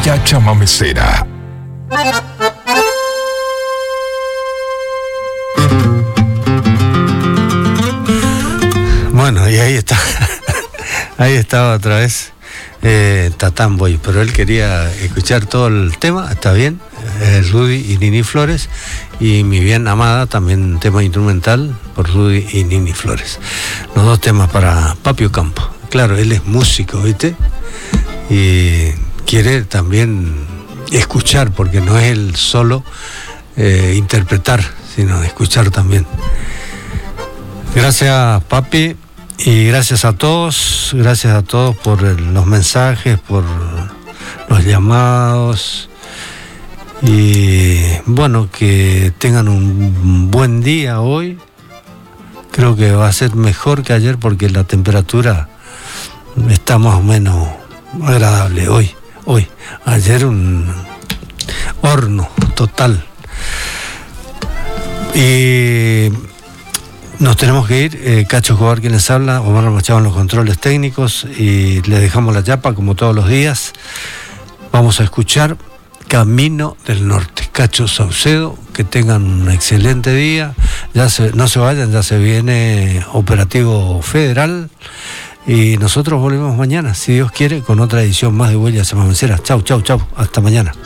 Huella Chamamecera. Bueno, y ahí está. Ahí estaba otra vez Tatán Boy, pero él quería escuchar todo el tema, está bien. Rudy y Nini Flores, y Mi Bien Amada, también tema instrumental por Rudy y Nini Flores. Los dos temas para Papi Ocampo. Claro, él es músico, ¿viste? Y quiere también escuchar, porque no es él solo interpretar, sino escuchar también. Gracias, Papi, y gracias a todos por los mensajes, por los llamados. Y bueno, que tengan un buen día hoy. Creo que va a ser mejor que ayer porque la temperatura está más o menos agradable hoy. Ayer un horno total. Y nos tenemos que ir. Cacho Escobar quien les habla, Omar Machado en los controles técnicos, y les dejamos la chapa como todos los días. Vamos a escuchar Camino del Norte, Cacho Saucedo. Que tengan un excelente día. No se vayan, ya se viene operativo federal. Y nosotros volvemos mañana, si Dios quiere, con otra edición más de Huella Chamamecera. Chau. Hasta mañana.